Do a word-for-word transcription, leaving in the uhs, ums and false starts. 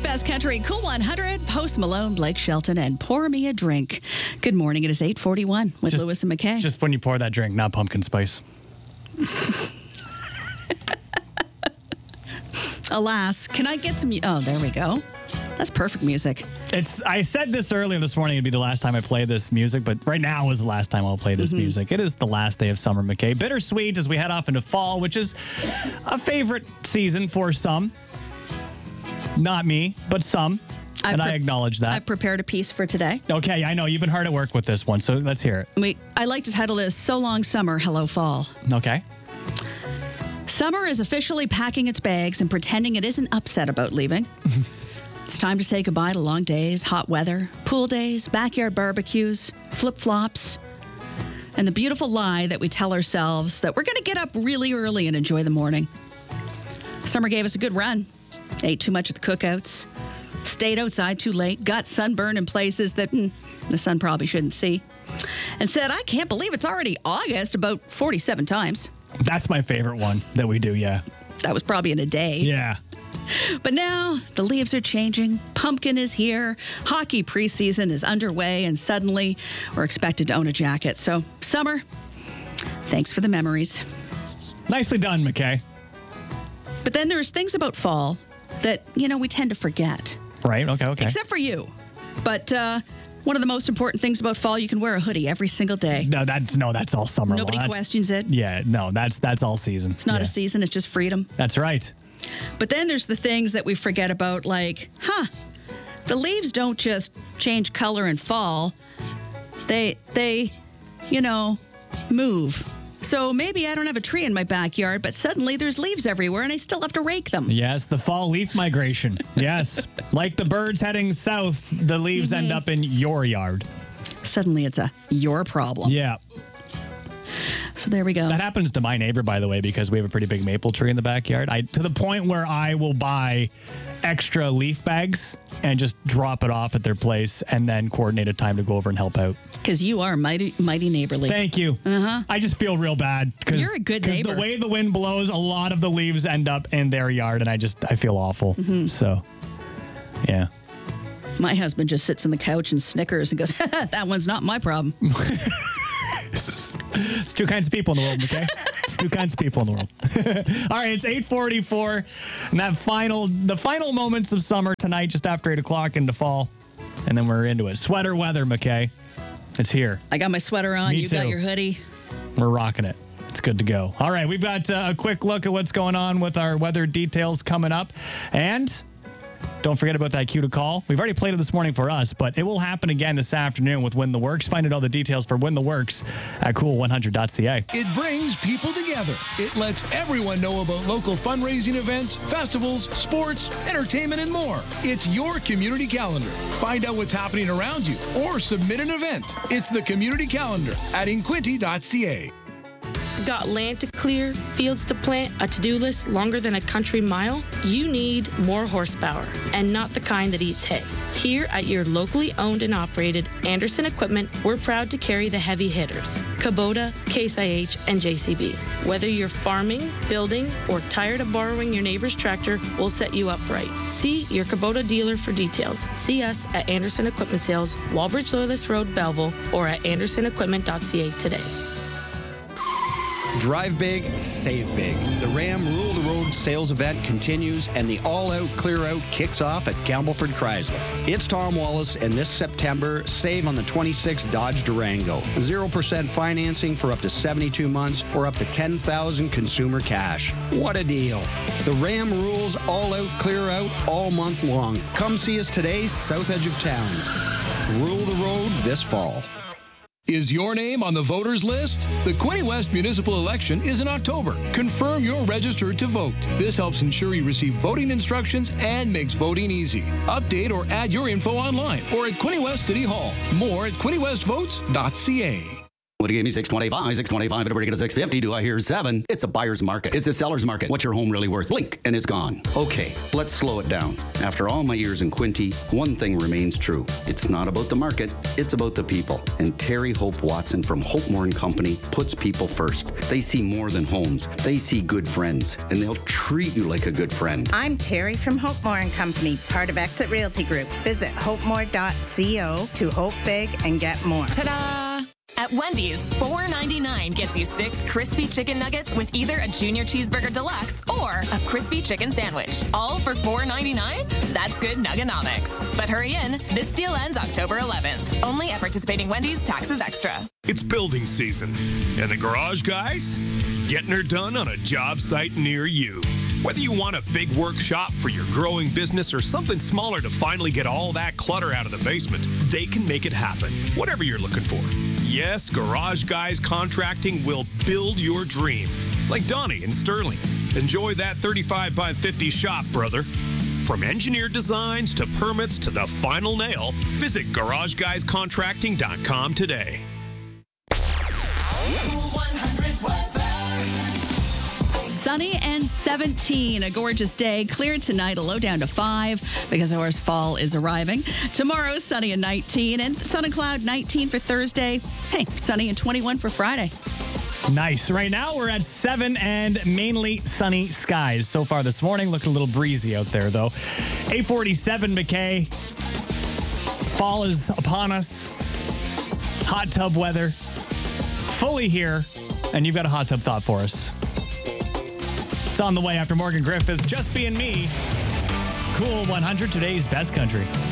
best country, Cool one hundred, Post Malone, Blake Shelton, and Pour Me a Drink. Good morning. It is eight forty-one with Just- Lewis and McKay. Just when you pour that drink, not pumpkin spice. Alas, can I get some... Oh, there we go. That's perfect music. It's. I said this earlier this morning. It'd be the last time I play this music, but right now is the last time I'll play this Mm-hmm. music. It is the last day of summer, McKay. Bittersweet as we head off into fall, which is a favorite season for some. Not me, but some. I and pre- I acknowledge that. I've prepared a piece for today. Okay, I know. You've been hard at work with this one, so let's hear it. We, I like to title this, So Long Summer, Hello Fall. Okay. Summer is officially packing its bags and pretending it isn't upset about leaving. It's time to say goodbye to long days, hot weather, pool days, backyard barbecues, flip-flops, and the beautiful lie that we tell ourselves that we're going to get up really early and enjoy the morning. Summer gave us a good run. Ate too much at the cookouts, stayed outside too late, got sunburned in places that mm, the sun probably shouldn't see, and said, I can't believe it's already August about forty-seven times. That's my favorite one that we do, yeah. That was probably in a day. Yeah. But now the leaves are changing. Pumpkin is here. Hockey preseason is underway, and suddenly we're expected to own a jacket. So, summer, thanks for the memories. Nicely done, McKay. But then there's things about fall that, you know, we tend to forget. Right, okay, okay. Except for you. But uh, one of the most important things about fall, you can wear a hoodie every single day. No, that's no, that's all summer. Nobody long. That's- questions it. Yeah, no, that's that's all season. It's not Yeah. a season, it's just freedom. That's right. But then there's the things that we forget about, like, huh, the leaves don't just change color in fall. They, they, you know, move. So maybe I don't have a tree in my backyard, but suddenly there's leaves everywhere and I still have to rake them. Yes, the fall leaf migration. Yes. Like the birds heading south, the leaves Mm-hmm. end up in your yard. Suddenly it's a your problem. Yeah. So there we go. That happens to my neighbor, by the way, because we have a pretty big maple tree in the backyard. I to the point where I will buy extra leaf bags and just drop it off at their place and then coordinate a time to go over and help out. Because you are mighty, mighty neighborly. Thank you. Uh-huh. I just feel real bad because You're a good neighbor. the way the wind blows, a lot of the leaves end up in their yard, and I just I feel awful. Mm-hmm. So, yeah. My husband just sits on the couch and snickers and goes, that one's not my problem. It's two kinds of people in the world, okay? It's two kinds of people in the world. All right, it's eight forty-four, and that final, the final moments of summer tonight, just after eight o'clock into fall, and then we're into it. Sweater weather, McKay. It's here. I got my sweater on. Me you got too. your hoodie. We're rocking it. It's good to go. All right, we've got uh, a quick look at what's going on with our weather details coming up, and don't forget about that cue to call. We've already played it this morning for us, but it will happen again this afternoon with Win the Works. Find out all the details for Win the Works at cool one hundred dot c a. It brings people together. It lets everyone know about local fundraising events, festivals, sports, entertainment, and more. It's your community calendar. Find out what's happening around you or submit an event. It's the community calendar at inquinty dot c a. Got land to clear, fields to plant, a to-do list longer than a country mile? You need more horsepower, and not the kind that eats hay. Here at your locally owned and operated Anderson Equipment, we're proud to carry the heavy hitters, Kubota, Case I H, and J C B. Whether you're farming, building, or tired of borrowing your neighbor's tractor, we'll set you up right. See your Kubota dealer for details. See us at Anderson Equipment Sales, Walbridge Loyalist Road, Belleville, or at anderson equipment dot c a today. Drive big, save big. The Ram Rule the Road sales event continues and the all-out clear-out kicks off at Campbellford Chrysler. It's Tom Wallace, and this September, save on the twenty-six Dodge Durango. zero percent financing for up to seventy-two months or up to ten thousand dollars consumer cash. What a deal. The Ram Rules all-out clear-out all month long. Come see us today, south edge of town. Rule the road this fall. Is your name on the voters list? The Quinte West municipal election is in October. Confirm you're registered to vote. This helps ensure you receive voting instructions and makes voting easy. Update or add your info online or at Quinte West City Hall. More at quinte west votes dot c a. Well, they gave me six twenty-five, six twenty-five, and break it to six fifty. Do I hear seven? It's a buyer's market. It's a seller's market. What's your home really worth? Blink, and it's gone. Okay, let's slow it down. After all my years in Quinte, one thing remains true. It's not about the market, it's about the people. And Terry Hope Watson from Hope Moore and Company puts people first. They see more than homes. They see good friends, and they'll treat you like a good friend. I'm Terry from Hope Moore and Company, part of Exit Realty Group. Visit hope more dot co to hope big and get more. Ta-da! At Wendy's, four ninety-nine gets you six crispy chicken nuggets with either a junior cheeseburger deluxe or a crispy chicken sandwich. All for four ninety-nine? That's good nuggenomics. But hurry in, this deal ends October eleventh. Only at participating Wendy's, taxes extra. It's building season, and the garage guys getting her done on a job site near you. Whether you want a big workshop for your growing business or something smaller to finally get all that clutter out of the basement, they can make it happen, whatever you're looking for. Yes, Garage Guys Contracting will build your dream. Like Donnie and Sterling. Enjoy that thirty-five by fifty shop, brother. From engineered designs to permits to the final nail, visit garage guys contracting dot com today. Sunny and seventeen, a gorgeous day. Clear tonight, a low down to five because, of course, fall is arriving. Tomorrow, sunny and nineteen, and sun and cloud nineteen for Thursday. Hey, sunny and twenty-one for Friday. Nice. Right now, we're at seven and mainly sunny skies so far this morning. Looking a little breezy out there, though. eight forty-seven, McKay. Fall is upon us. Hot tub weather. Fully here. And you've got a hot tub thought for us. It's on the way after Morgan Griffiths, Just Being Me. Cool one hundred, today's best country.